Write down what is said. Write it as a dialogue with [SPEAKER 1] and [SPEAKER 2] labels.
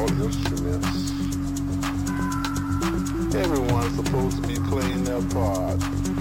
[SPEAKER 1] all instruments. Everyone's supposed to be playing their part.